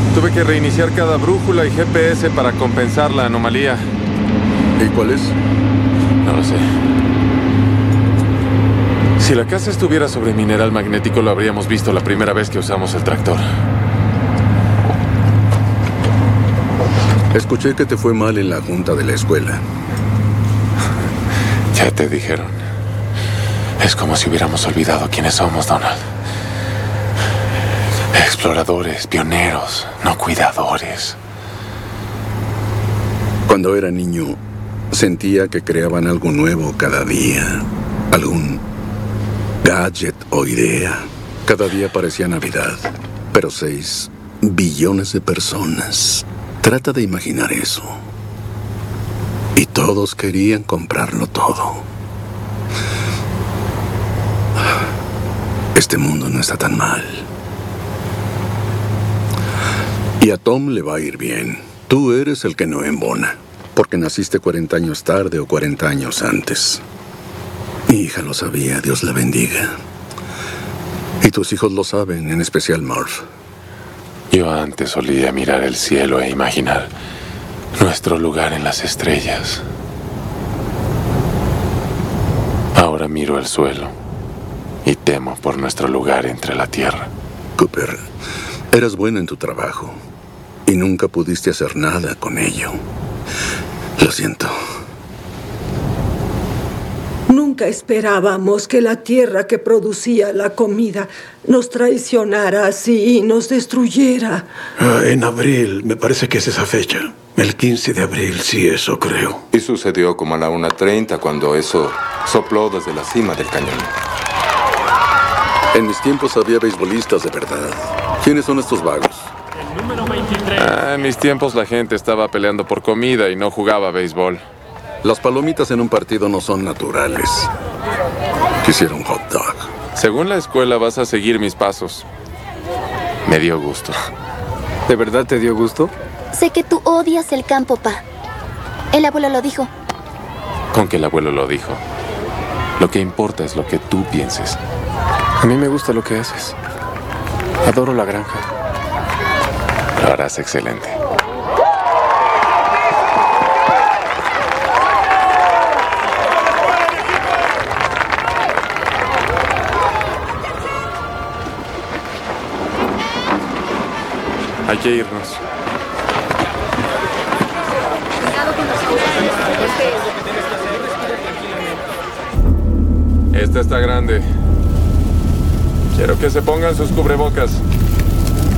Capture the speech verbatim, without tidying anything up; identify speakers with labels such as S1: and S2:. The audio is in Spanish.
S1: Tuve que reiniciar cada brújula y G P S para compensar la anomalía.
S2: ¿Y cuál es?
S1: No lo sé. Si la casa estuviera sobre mineral magnético, lo habríamos visto la primera vez que usamos el tractor.
S2: Escuché que te fue mal en la junta de la escuela.
S1: Ya te dijeron. Es como si hubiéramos olvidado quiénes somos, Donald. Exploradores, pioneros, no cuidadores.
S2: Cuando era niño, sentía que creaban algo nuevo cada día. Algún gadget o idea. Cada día parecía Navidad. Pero seis billones de personas. Trata de imaginar eso. Y todos querían comprarlo todo. Este mundo no está tan mal. Y a Tom le va a ir bien. Tú eres el que no embona. Porque naciste cuarenta años tarde o cuarenta años antes. Mi hija lo sabía, Dios la bendiga. Y tus hijos lo saben, en especial Murph.
S1: Yo antes solía mirar el cielo e imaginar nuestro lugar en las estrellas. Ahora miro el suelo y temo por nuestro lugar entre la tierra.
S2: Cooper, eras bueno en tu trabajo y nunca pudiste hacer nada con ello. Lo siento.
S3: Nunca esperábamos que la tierra que producía la comida nos traicionara así y nos destruyera.
S4: Ah, en abril, me parece que es esa fecha. El quince de abril, sí, eso creo.
S5: Y sucedió como a la una treinta cuando eso sopló desde la cima del cañón.
S2: En mis tiempos había beisbolistas de verdad. ¿Quiénes son estos vagos?
S1: El número veintitrés. Ah, en mis tiempos la gente estaba peleando por comida y no jugaba béisbol.
S2: Las palomitas en un partido no son naturales. Quisiera un hot dog.
S1: Según la escuela vas a seguir mis pasos. Me dio gusto.
S6: ¿De verdad te dio gusto?
S7: Sé que tú odias el campo, pa. El abuelo lo dijo.
S1: Con que el abuelo lo dijo. Lo que importa es lo que tú pienses.
S6: A mí me gusta lo que haces. Adoro la granja.
S1: Lo harás excelente. Hay que irnos. Esta está grande. Quiero que se pongan sus cubrebocas.